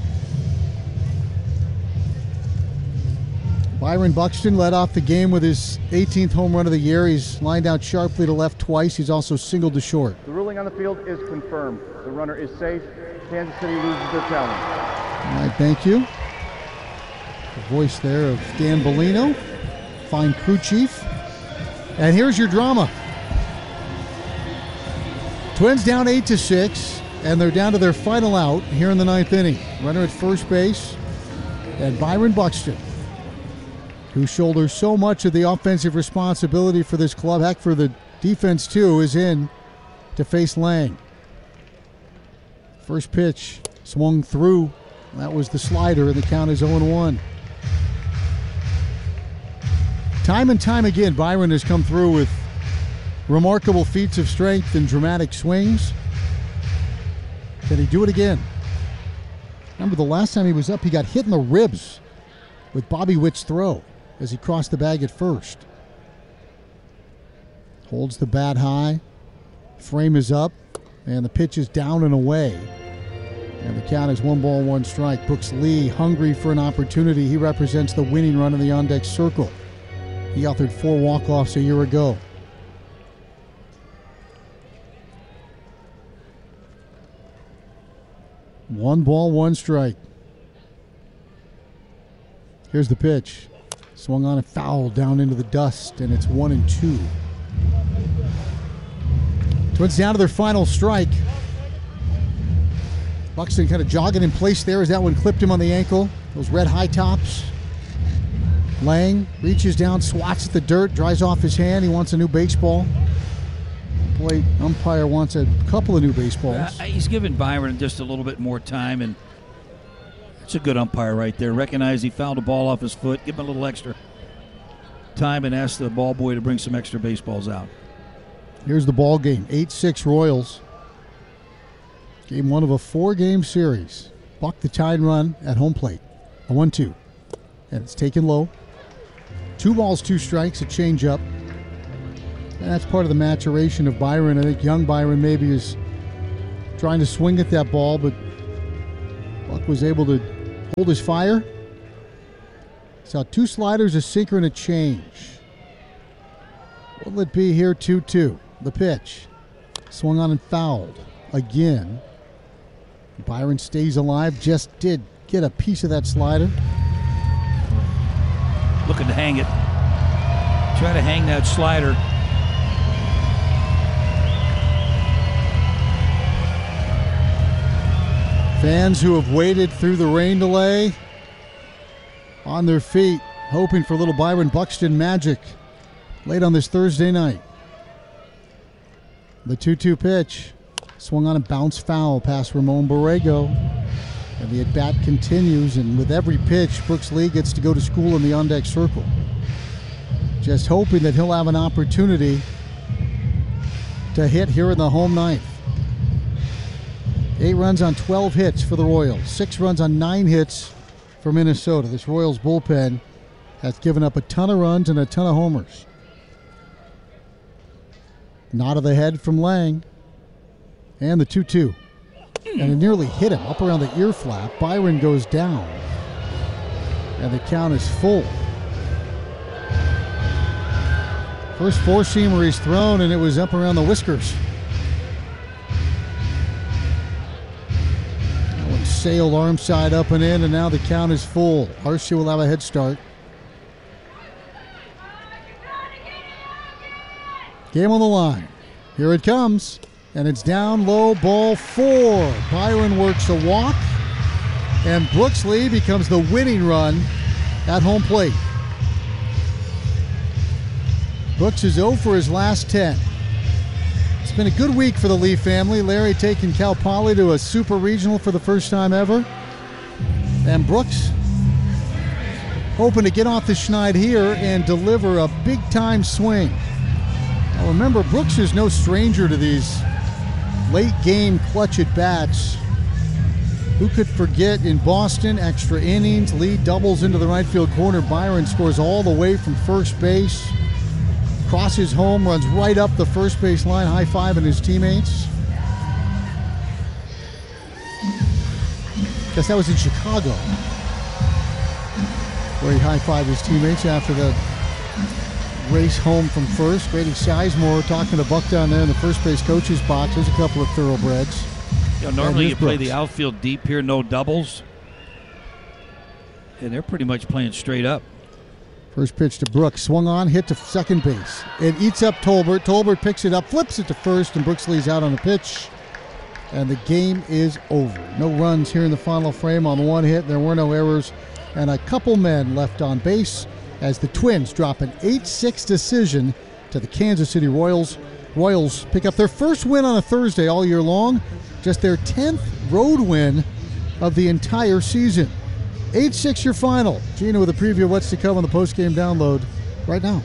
Byron Buxton led off the game with his eighteenth home run of the year. He's lined out sharply to left twice. He's also singled to short. The ruling on the field is confirmed. The runner is safe. Kansas City loses their challenge. All right, thank you. The voice there of Dan Bellino, fine crew chief. And here's your drama. Twins down eight to six, and they're down to their final out here in the ninth inning. Runner at first base, and Byron Buxton, who shoulders so much of the offensive responsibility for this club, heck, for the defense too, is in to face Lang. First pitch swung through. That was the slider, and the count is oh and one. Time and time again, Byron has come through with remarkable feats of strength and dramatic swings. Can he do it again? Remember the last time he was up, he got hit in the ribs with Bobby Witt's throw as he crossed the bag at first. Holds the bat high. Frame is up, and the pitch is down and away. And the count is one ball, one strike. Brooks Lee, hungry for an opportunity. He represents the winning run in the on-deck circle. He authored four walk-offs a year ago. One ball, one strike. Here's the pitch. Swung on a foul down into the dust, and it's one and two. Twins down to their final strike. Buxton kind of jogging in place there as that one clipped him on the ankle. Those red high tops. Lang reaches down, swats at the dirt, dries off his hand. He wants a new baseball. Plate umpire wants a couple of new baseballs. Uh, he's giving Byron just a little bit more time, and it's a good umpire right there. Recognize he fouled a ball off his foot. Give him a little extra time and ask the ball boy to bring some extra baseballs out. Here's the ball game. eight six Royals. Game one of a four-game series. Buck the tying run at home plate. A one two. And it's taken low. Two balls, two strikes, a changeup. And that's part of the maturation of Byron. I think young Byron maybe is trying to swing at that ball, but Buck was able to hold his fire Saw two sliders, a sinker, and a change. What'll it be here? two two. The pitch. Swung on and fouled. Again. Byron stays alive. Just did get a piece of that slider. Looking to hang it. Try to hang that slider. Fans who have waited through the rain delay on their feet, hoping for little Byron Buxton magic late on this Thursday night. The two two pitch swung on a bounce foul past Ramon Borrego. And the at-bat continues, and with every pitch, Brooks Lee gets to go to school in the on-deck circle. Just hoping that he'll have an opportunity to hit here in the home ninth. Eight runs on twelve hits for the Royals. Six runs on nine hits for Minnesota. This Royals bullpen has given up a ton of runs and a ton of homers. Nod of the head from Lang. And the two two. And it nearly hit him up around the ear flap. Byron goes down. And the count is full. First four-seamer he's thrown, and it was up around the whiskers. That one sailed arm side up and in, and now the count is full. Arcia will have a head start. Game on the line. Here it comes. And it's down low, ball four. Byron works a walk, and Brooks Lee becomes the winning run at home plate. Brooks is oh for his last ten. It's been a good week for the Lee family. Larry taking Cal Poly to a super regional for the first time ever. And Brooks hoping to get off the schneid here and deliver a big-time swing. Now remember, Brooks is no stranger to these late game clutch at bats. Who could forget in Boston, extra innings, Lee doubles into the right field corner. Byron scores all the way from first base. Crosses home, runs right up the first base line, high-fiving his teammates. Guess that was in Chicago, where he high-fived his teammates after the race home from first. Grady Sizemore talking to Buck down there in the first base coach's box. There's a couple of thoroughbreds. You know, normally you play the outfield deep here, no doubles. And they're pretty much playing straight up. First pitch to Brooks. Swung on, hit to second base. It eats up Tolbert. Tolbert picks it up, flips it to first, and Brooks Lee's out on the pitch. And the game is over. No runs here in the final frame on one hit. There were no errors. And a couple men left on base as the Twins drop an eight six decision to the Kansas City Royals. Royals pick up their first win on a Thursday all year long, just their tenth road win of the entire season. eight six your final. Gina with a preview of what's to come on the post-game download right now.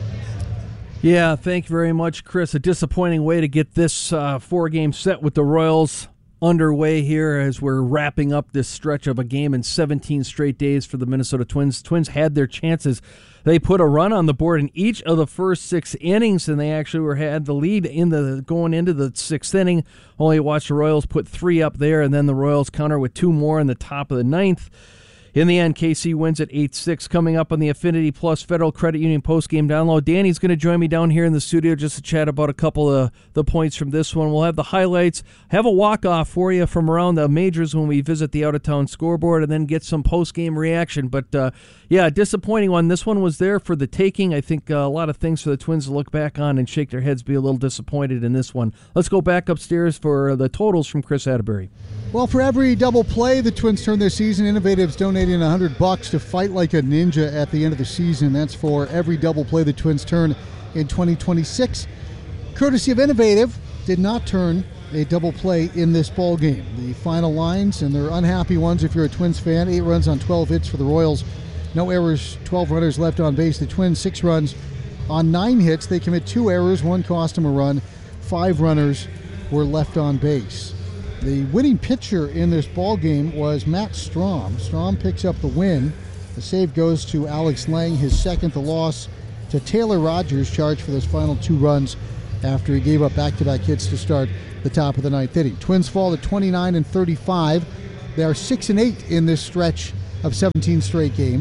Yeah, thank you very much, Chris. A disappointing way to get this uh, four-game set with the Royals underway here as we're wrapping up this stretch of a game in seventeen straight days for the Minnesota Twins. Twins had their chances. They put a run on the board in each of the first six innings, and they actually were had the lead in the going into the sixth inning. Only watched the Royals put three up there, and then the Royals counter with two more in the top of the ninth. In the end, K C wins at eight six. Coming up on the Affinity Plus Federal Credit Union postgame download, Danny's going to join me down here in the studio just to chat about a couple of the points from this one. We'll have the highlights, have a walk-off for you from around the majors when we visit the out-of-town scoreboard, and then get some postgame reaction. But, uh, yeah, disappointing one. This one was there for the taking. I think uh, a lot of things for the Twins to look back on and shake their heads, be a little disappointed in this one. Let's go back upstairs for the totals from Chris Atterbury. Well, for every double play the Twins turn this season, Innovative's donating one hundred bucks to fight like a ninja at the end of the season. That's for every double play the Twins turn in twenty twenty-six. Courtesy of Innovative, did not turn a double play in this ball game. The final lines, and they're unhappy ones if you're a Twins fan: eight runs on twelve hits for the Royals, no errors, twelve runners left on base. The Twins, six runs on nine hits. They commit two errors, one cost them a run. Five runners were left on base. The winning pitcher in this ball game was Matt Strom. Strom picks up the win. The save goes to Alex Lang, his second. The loss to Taylor Rogers, charged for those final two runs after he gave up back-to-back hits to start the top of the ninth inning. Twins fall to twenty-nine and thirty-five. They are six and eight in this stretch of seventeen straight games.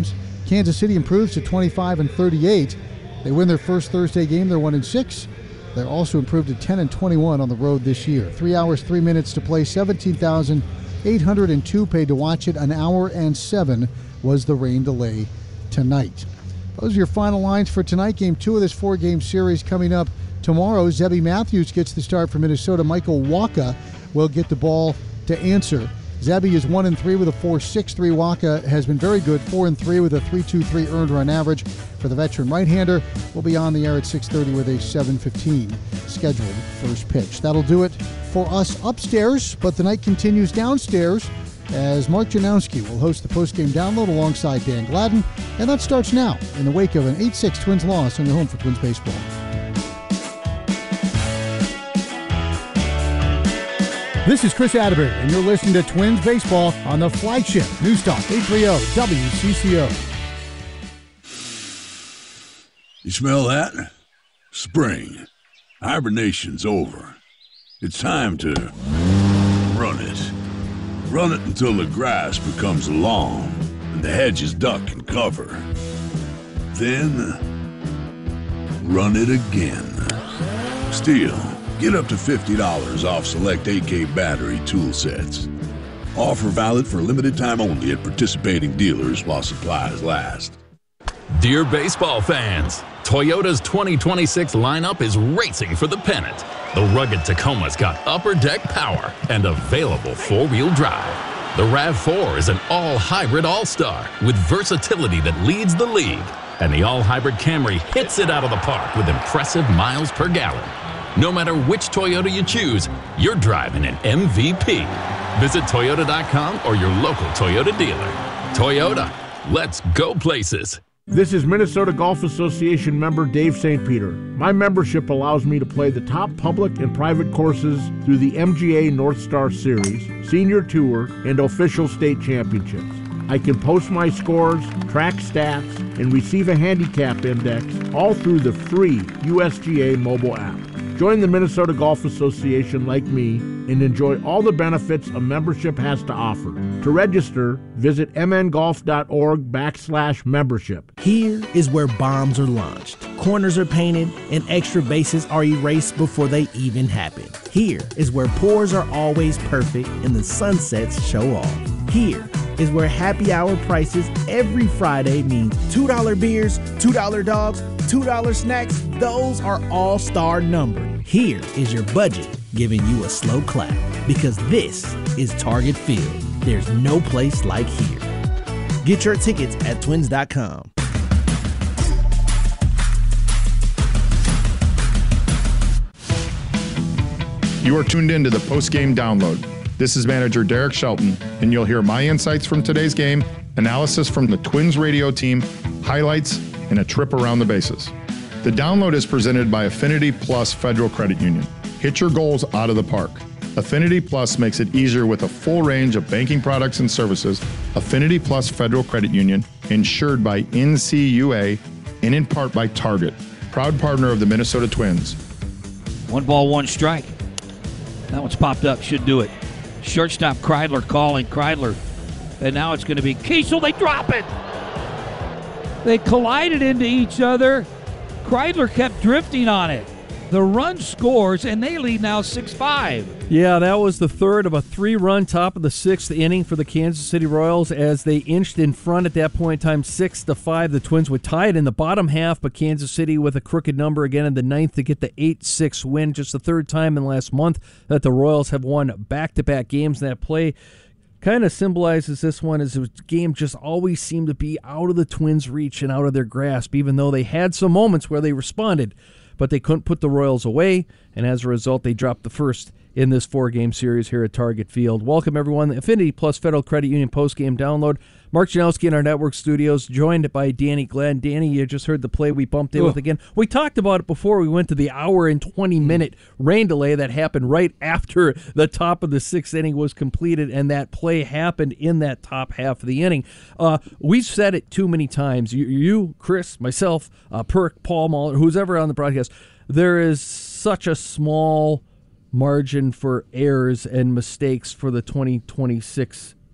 Kansas City improves to twenty-five and thirty-eight. They win their first Thursday game. They're one and six. They're also improved to ten and twenty-one on the road this year. Three hours, three minutes to play. seventeen thousand eight hundred two paid to watch it. An hour and seven was the rain delay tonight. Those are your final lines for tonight. Game two of this four-game series coming up tomorrow. Zebby Matthews gets the start for Minnesota. Michael Waka will get the ball to answer. Zebby is one and three with a four six three. Waka has been very good, four and three with a three two three earned run average. For the veteran right-hander, will be on the air at six thirty with a seven fifteen scheduled first pitch. That'll do it for us upstairs, but the night continues downstairs as Mark Janowski will host the postgame download alongside Dan Gladden, and that starts now in the wake of an eight six Twins loss on your home for Twins baseball. This is Chris Atterbury, and you're listening to Twins Baseball on the flagship News Talk eight thirty W C C O. You smell that? Spring. Hibernation's over. It's time to run it. Run it until the grass becomes long and the hedges duck and cover. Then, run it again. Still, get up to fifty dollars off select A K battery tool sets. Offer valid for a limited time only at participating dealers while supplies last. Dear baseball fans, Toyota's twenty twenty-six lineup is racing for the pennant. The rugged Tacoma's got upper deck power and available four-wheel drive. The RAV four is an all-hybrid all-star with versatility that leads the league. And the all-hybrid Camry hits it out of the park with impressive miles per gallon. No matter which Toyota you choose, you're driving an M V P. Visit Toyota dot com or your local Toyota dealer. Toyota, let's go places. This is Minnesota Golf Association member Dave Saint Peter. My membership allows me to play the top public and private courses through the M G A North Star Series, Senior Tour, and official state championships. I can post my scores, track stats, and receive a handicap index all through the free U S G A mobile app. Join the Minnesota Golf Association like me and enjoy all the benefits a membership has to offer. To register, visit mngolf.org backslash membership. Here is where bombs are launched, corners are painted, and extra bases are erased before they even happen. Here is where pours are always perfect and the sunsets show off. Here is where happy hour prices every Friday mean two dollar beers, two dollar dogs, two dollar snacks. Those are all-star numbered. Here is your budget giving you a slow clap because this is Target Field. There's no place like here. Get your tickets at twins dot com. You are tuned in to the post-game download. This is manager Derek Shelton, and you'll hear my insights from today's game, analysis from the Twins radio team, highlights, and a trip around the bases. The download is presented by Affinity Plus Federal Credit Union. Hit your goals out of the park. Affinity Plus makes it easier with a full range of banking products and services. Affinity Plus Federal Credit Union, insured by N C U A and in part by Target, proud partner of the Minnesota Twins. One ball, one strike. That one's popped up, should do it. Shortstop Kreidler calling Kreidler. And now it's going to be Kiesel. They drop it. They collided into each other. Kreidler kept drifting on it. The run scores, and they lead now six five. Yeah, that was the third of a three-run top of the sixth inning for the Kansas City Royals as they inched in front at that point in time, six to five. The Twins would tie it in the bottom half, but Kansas City with a crooked number again in the ninth to get the eight six win. Just the third time in the last month that the Royals have won back-to-back games. That play kind of symbolizes this one as the game just always seemed to be out of the Twins' reach and out of their grasp, even though they had some moments where they responded, but they couldn't put the Royals away, and as a result, they dropped the first in this four-game series here at Target Field. Welcome, everyone. The Affinity Plus Federal Credit Union post-game download. Mark Janowski in our network studios, joined by Danny Glenn. Danny, you just heard the play we bumped in oh. with again. We talked about it before we went to the hour and twenty-minute rain delay that happened right after the top of the sixth inning was completed, and that play happened in that top half of the inning. Uh, we've said it too many times. You, you Chris, myself, uh, Perk, Paul Mahler, who's ever on the broadcast, there is such a small margin for errors and mistakes for the twenty twenty-six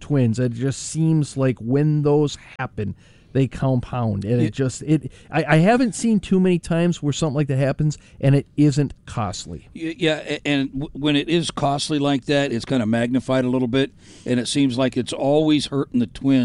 Twins. It just seems like when those happen, they compound, and it, it just it. I, I haven't seen too many times where something like that happens, and it isn't costly. Yeah, and w- when it is costly like that, it's kind of magnified a little bit, and it seems like it's always hurting the Twins.